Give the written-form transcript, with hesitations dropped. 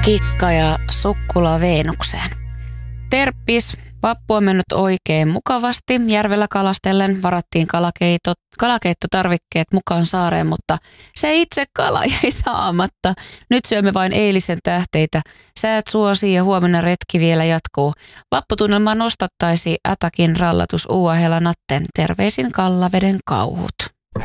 Kikka ja sukkula Veenukseen. Terppis, vappu on mennyt oikein mukavasti. Järvellä kalastellen varattiin kalakeittotarvikkeet mukaan saareen, mutta se itse kala jäi saamatta. Nyt syömme vain eilisen tähteitä. Säät suosii ja huomenna retki vielä jatkuu. Vapputunnelmaa nostattaisi ätäkin rallatus uahela natten. Terveisin Kallaveden kauhut.